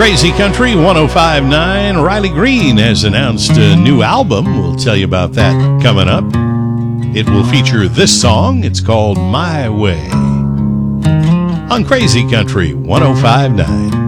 Crazy Country 1059. Riley Green has announced a new album. We'll tell you about that coming up. It will feature this song. It's called My Way on Crazy Country 1059.